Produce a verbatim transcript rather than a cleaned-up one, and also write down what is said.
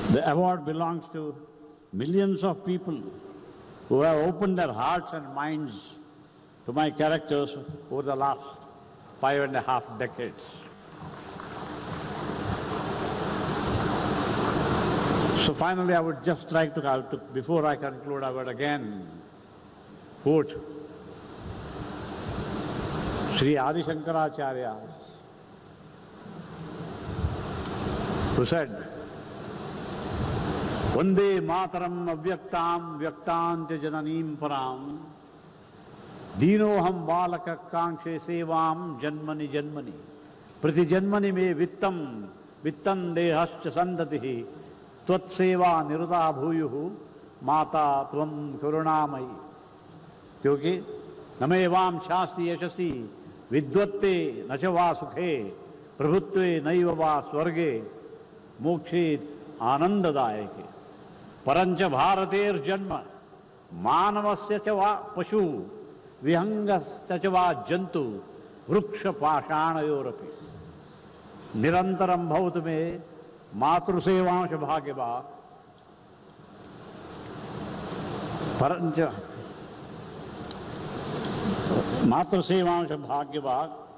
The award belongs to millions of people who have opened their hearts and minds to my characters over the last five and a half decades. So finally, I would just like to, to before I conclude, I would again quote Sri Adi Shankaracharya, who said, Vande mataram avyaktam vyaktanti jananim param dinoham balaka kangshe sevam janmani janmani prati janmani me vittam vittam dehascha sandatihi tvat seva niruda bhuyuhu mata tvam karunamayi. क्योंकि नमेवाम शास्ति यशसी विद्वत्ते न च वा सुखे प्रभुत्वे नैव वा स्वर्गे मोक्षे आनंददायके परंच भारतेर्जन्म मानवस्य च वा पशु विहंगस्य च वा जंतु वृक्ष पाषाणयोरपि निरंतरं भवतु मे मातृसेवांश भाग्यवान् परंच मातृसेवांश भाग्यवान्